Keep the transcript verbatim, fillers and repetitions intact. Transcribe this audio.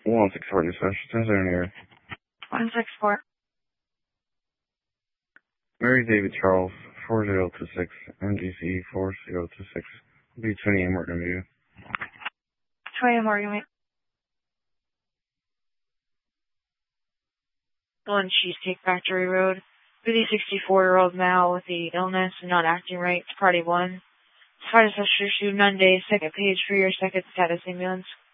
one six four dispatch, ten seven here. one six four. Mary David Charles, four zero two six, M G C four zero two six, B twenty-eight Morgan View. twenty Morgan View. One Cheesecake Factory Road. For the sixty-four-year-old male with the illness and not acting right, party one. Status issue none days, second page for your second status ambulance.